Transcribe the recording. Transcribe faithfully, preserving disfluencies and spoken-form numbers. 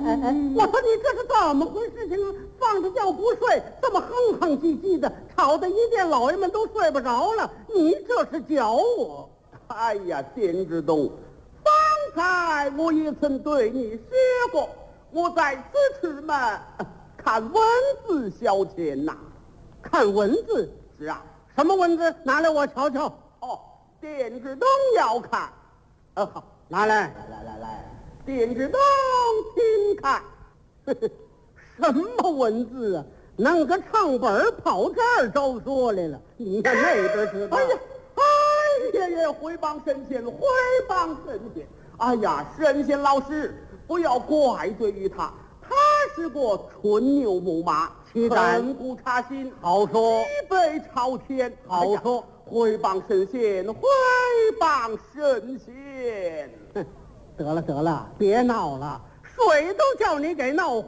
哎哎，我说你这是怎么回事情啊？放着觉不睡，这么哼哼唧唧的，吵得一店老爷们都睡不着了。你这是搅我！ 哎呀，丁之东，方才我也曾对你说过，我在此处嘛看文字消遣呐、 看文字是啊， 什么文字？拿来我瞧瞧。 哦，丁之东要看， 呃，好，拿来。 来来来，丁之东请看。 什么文字啊？弄个唱本儿跑这儿招说来了。你看那边知道。 哎呀，哎呀呀，回谤神仙，回谤神仙！哎呀，神仙老师，不要怪罪于他，他是个春牛木马， 岂敢亘古茶心， 好说， 脊背朝天， 好说， 回谤神仙，回谤神仙。 得了得了，别闹了，水都叫你给闹